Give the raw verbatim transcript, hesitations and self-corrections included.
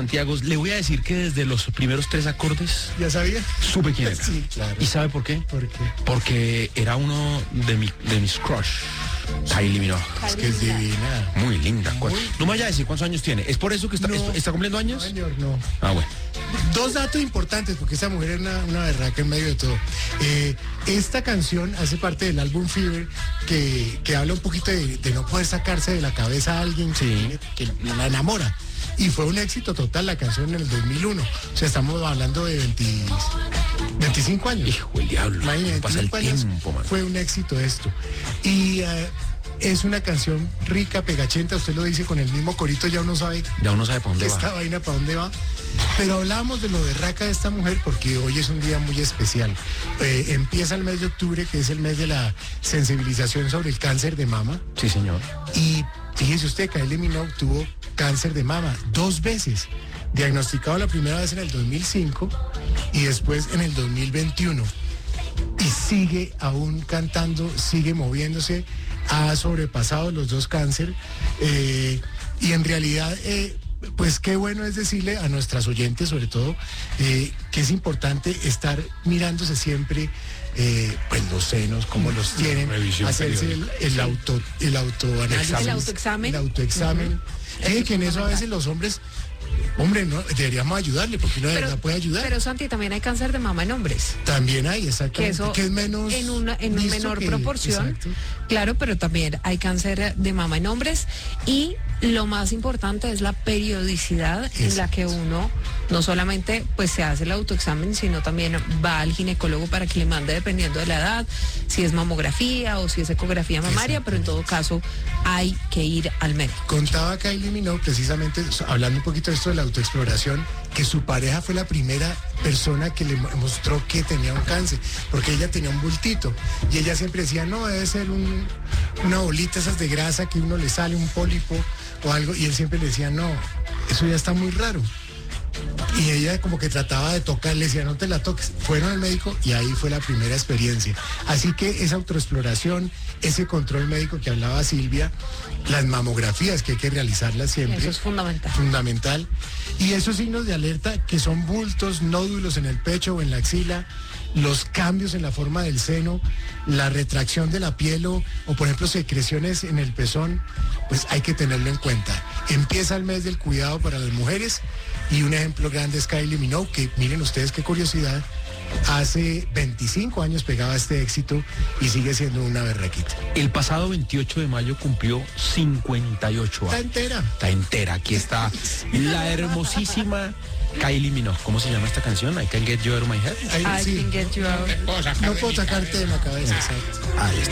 Santiago, le voy a decir que desde los primeros tres acordes ¿Ya sabía? supe quién era. Sí, claro. ¿Y sabe por qué? ¿Por qué? Porque era uno de, mi, de mis crush. Kylie Minogue. Es que es divina. Muy linda. Muy... No me vaya a decir cuántos años tiene. ¿Es por eso que está, No, está cumpliendo años? No, señor, no. Ah, bueno. Dos datos importantes, porque esa mujer es una, una berraca en medio de todo. Eh, esta canción hace parte del álbum Fever, que, que habla un poquito de, de no poder sacarse de la cabeza a alguien Sí. que, que la enamora. Y fue un éxito total la canción en el dos mil uno. O sea, estamos hablando de veinte, veinticinco años. Hijo, el diablo. Imagínate, Pasa el veinticinco años, tiempo, man. fue un éxito esto. Y uh, es una canción rica, pegachenta, usted lo dice con el mismo corito, ya uno sabe Ya uno sabe para dónde esta va. vaina para dónde va. Pero hablábamos de lo de raca de esta mujer porque hoy es un día muy especial. Eh, empieza el mes de octubre, que es el mes de la sensibilización sobre el cáncer de mama. Sí, señor. Y fíjese usted, Kylie Minogue tuvo cáncer de mama dos veces. Diagnosticado la primera vez en el dos mil cinco y después en el dos mil veintiuno. Y sigue aún cantando, sigue moviéndose, ha sobrepasado los dos cáncer. Eh, y en realidad, eh, pues qué bueno es decirle a nuestras oyentes, sobre todo, eh, que es importante estar mirándose siempre eh, pues los senos, cómo los tienen, Revisión hacerse el, el auto, el autoanálisis, El autoexamen. el autoexamen. Uh-huh. Eh, Eso que en es eso a veces los hombres, hombre, no, deberíamos ayudarle porque uno de verdad puede ayudar. Pero Santi, también hay cáncer de mama en hombres. También hay, Que exactamente, eso que es menos en una en una visto menor que- proporción, exacto. claro, pero también hay cáncer de mama en hombres y lo más importante es la periodicidad en la que uno no solamente pues se hace el autoexamen, sino también va al ginecólogo para que le mande dependiendo de la edad, si es mamografía o si es ecografía mamaria, pero en todo caso hay que ir al médico. Contaba Kylie Minogue, precisamente hablando un poquito de esto de la autoexploración, que su pareja fue la primera persona que le mostró que tenía un cáncer, porque ella tenía un bultito y ella siempre decía, no, debe ser un, una bolita esas de grasa que uno le sale, un pólipo o algo, y él siempre le decía, no, eso ya está muy raro. Y ella como que trataba de tocar, le decía, no te la toques. Fueron al médico y ahí fue la primera experiencia. Así que esa autoexploración, ese control médico que hablaba Silvia, las mamografías que hay que realizarlas siempre. Eso es fundamental. Fundamental. Y esos signos de alerta que son bultos, nódulos en el pecho o en la axila, los cambios en la forma del seno, la retracción de la piel o, o por ejemplo secreciones en el pezón, pues hay que tenerlo en cuenta. Empieza el mes del cuidado para las mujeres y un ejemplo grande es Kylie Minogue, que miren ustedes qué curiosidad, hace veinticinco años pegaba este éxito y sigue siendo una berraquita. El pasado veintiocho de mayo cumplió cincuenta y ocho Está años. entera. Está entera. Aquí está la hermosísima Kylie Minogue. ¿Cómo se llama esta canción? I Can Get You Out of My Head. Ahí, I sí. can get you out. No puedo sacarte de la cabeza, exacto. Ahí está.